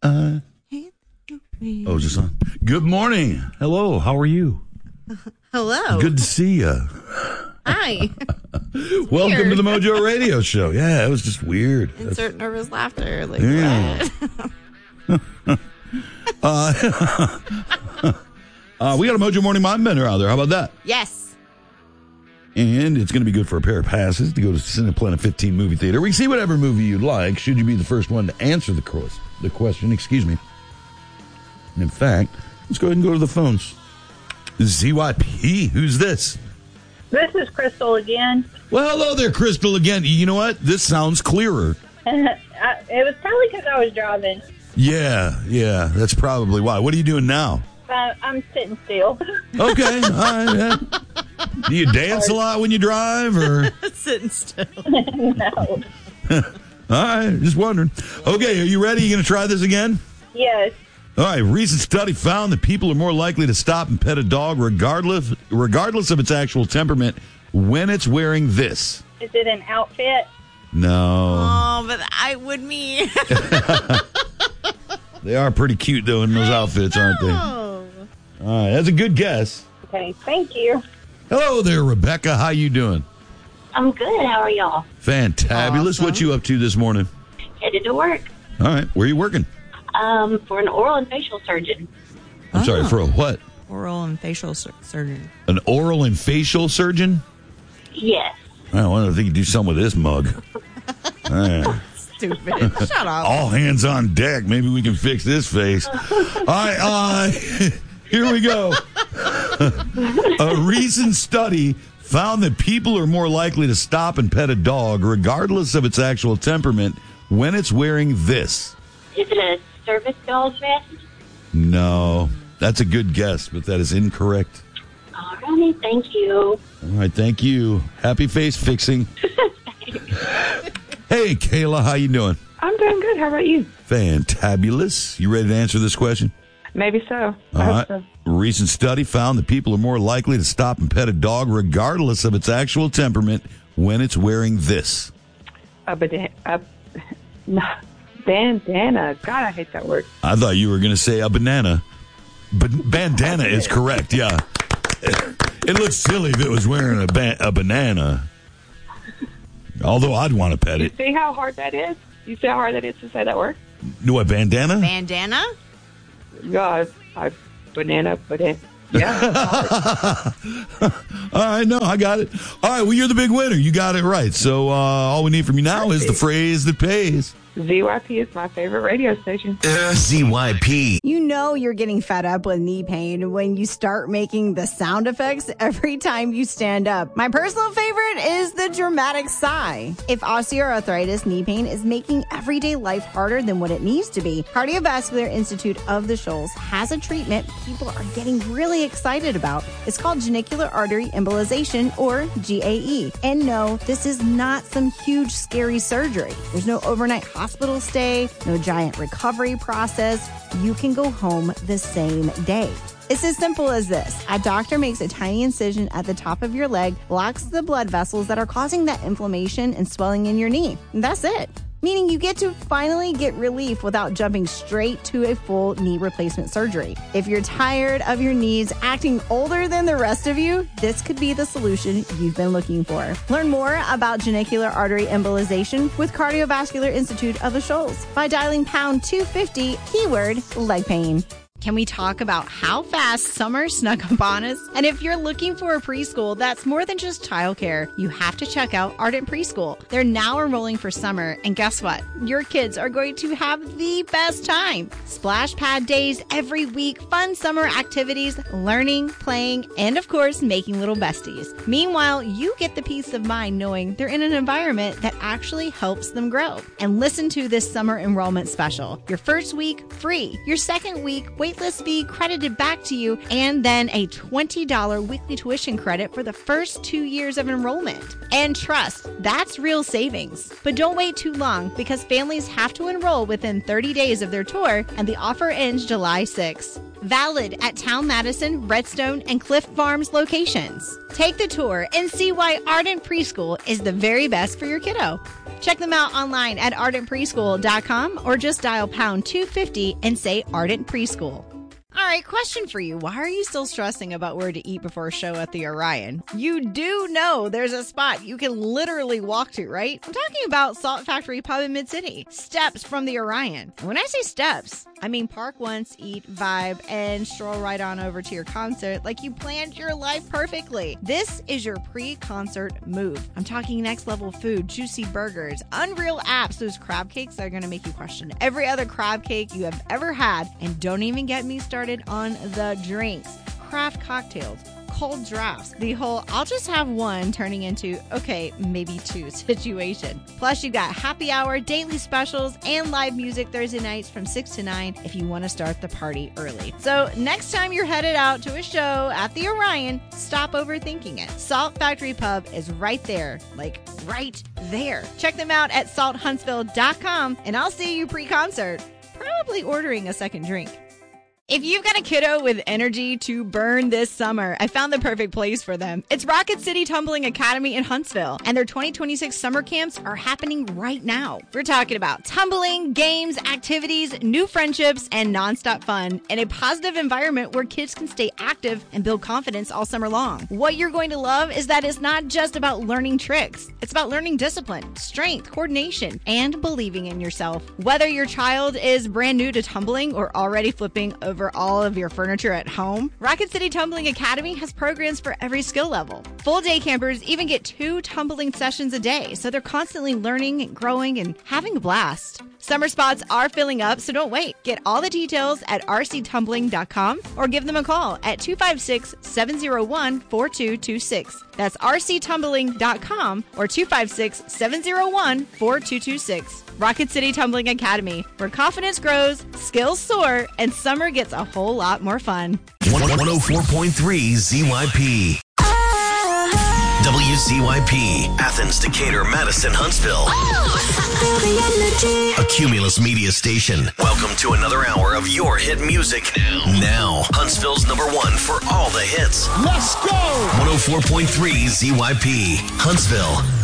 Oh, is this on? Good morning. Hello. How are you? Hello. Good to see you. Hi. Welcome to the Mojo Radio Show. Yeah, it was just weird. Insert nervous laughter. Like, yeah. We got a Mojo Morning Mind Bender out there. How about that? Yes. And it's going to be good for a pair of passes to go to Cineplanet 15 movie theater. We can see whatever movie you'd like, should you be the first one to answer the question. Excuse me. And in fact, let's go ahead and go to the phones. ZYP, who's this? This is Crystal again. Well, hello there, Crystal, again. You know what? This sounds clearer. It was probably because I was driving. Yeah, that's probably why. What are you doing now? I'm sitting still. Okay, all right. Yeah. Do you dance a lot when you drive, or? Sitting still. No. All right, just wondering. Okay, are you ready? You going to try this again? Yes. All right, recent study found that people are more likely to stop and pet a dog regardless of its actual temperament when it's wearing this. Is it an outfit? No. Oh, but I would me. They are pretty cute, though, in those outfits, aren't they? All right, that's a good guess. Okay, thank you. Hello there, Rebecca. How you doing? I'm good. How are y'all? Fantabulous. Awesome. What you up to this morning? Headed to work. All right, where are you working? For an oral and facial surgeon. I'm sorry, for a what? Oral and facial surgeon. An oral and facial surgeon? Yes. I wonder if they could do something with this mug. All right. Stupid. Shut up. All hands on deck. Maybe we can fix this face. All right, here we go. A recent study found that people are more likely to stop and pet a dog, regardless of its actual temperament, when it's wearing this. Is it a service dog vest? No, that's a good guess, but that is incorrect. All right. Thank you. All right, thank you. Happy face fixing. Hey, Kayla, how you doing? I'm doing good. How about you? Fantabulous. You ready to answer this question? Maybe so. All right. A recent study found that people are more likely to stop and pet a dog regardless of its actual temperament when it's wearing this. Bandana. God, I hate that word. I thought you were going to say a banana. But bandana is correct, yeah. It looks silly if it was wearing a banana. Although I'd want to pet it. You see how hard that is? You see how hard that is to say that word? What, bandana? Bandana? Yeah, banana. Yeah. All right, no, I got it. All right, well, you're the big winner. You got it right. So all we need from you now is the phrase that pays. ZYP is my favorite radio station. ZYP. You know you're getting fed up with knee pain when you start making the sound effects every time you stand up. My personal favorite is the dramatic sigh. If osteoarthritis knee pain is making everyday life harder than what it needs to be, Cardiovascular Institute of the Shoals has a treatment people are getting really excited about. It's called genicular artery embolization, or GAE. And no, this is not some huge scary surgery. There's no overnight hospital stay, no giant recovery process. You can go home the same day. It's as simple as this. A doctor makes a tiny incision at the top of your leg, blocks the blood vessels that are causing that inflammation and swelling in your knee. And that's it. Meaning you get to finally get relief without jumping straight to a full knee replacement surgery. If you're tired of your knees acting older than the rest of you, this could be the solution you've been looking for. Learn more about genicular artery embolization with Cardiovascular Institute of the Shoals by dialing pound 250, keyword leg pain. Can we talk about how fast summer snuck up on us? And if you're looking for a preschool that's more than just childcare, you have to check out Ardent Preschool. They're now enrolling for summer, and guess what? Your kids are going to have the best time. Splash pad days every week, fun summer activities, learning, playing, and of course, making little besties. Meanwhile, you get the peace of mind knowing they're in an environment that actually helps them grow. And listen to this summer enrollment special. Your first week, free. Your second week, waitlist fee credited back to you, and then a $20 weekly tuition credit for the first 2 years of enrollment. And trust, that's real savings. But don't wait too long, because families have to enroll within 30 days of their tour, and the offer ends July 6th. Valid at Town Madison, Redstone, and Cliff Farms locations. Take the tour and see why Ardent Preschool is the very best for your kiddo. Check them out online at ardentpreschool.com or just dial pound 250 and say Ardent Preschool. All right, question for you. Why are you still stressing about where to eat before a show at the Orion? You do know there's a spot you can literally walk to, right? I'm talking about Salt Factory Pub in Mid-City. Steps from the Orion. And when I say steps, I mean park once, eat, vibe, and stroll right on over to your concert like you planned your life perfectly. This is your pre-concert move. I'm talking next level food, juicy burgers, unreal apps, those crab cakes that are going to make you question every other crab cake you have ever had, and don't even get me started on the drinks, craft cocktails, cold drafts, the whole I'll just have one turning into, okay, maybe two situation. Plus, you got happy hour, daily specials, and live music Thursday nights from 6 to 9 if you want to start the party early. So next time you're headed out to a show at the Orion, stop overthinking it. Salt Factory Pub is right there, like right there. Check them out at salthuntsville.com, and I'll see you pre-concert, probably ordering a second drink. If you've got a kiddo with energy to burn this summer, I found the perfect place for them. It's Rocket City Tumbling Academy in Huntsville, and their 2026 summer camps are happening right now. We're talking about tumbling, games, activities, new friendships, and nonstop fun in a positive environment where kids can stay active and build confidence all summer long. What you're going to love is that it's not just about learning tricks. It's about learning discipline, strength, coordination, and believing in yourself. Whether your child is brand new to tumbling or already flipping over all of your furniture at home, Rocket City Tumbling Academy has programs for every skill level. Full day campers even get 2 tumbling sessions a day, so they're constantly learning and growing and having a blast. Summer spots are filling up, so don't wait. Get all the details at rctumbling.com or give them a call at 256-701-4226. That's rctumbling.com or 256-701-4226. Rocket City Tumbling Academy, where confidence grows, skills soar, and summer gets a whole lot more fun. 104.3 ZYP. WZYP, Athens, Decatur, Madison, Huntsville. A Cumulus media station. Welcome to another hour of your hit music. Now, Huntsville's #1 for all the hits. Let's go! 104.3 ZYP, Huntsville.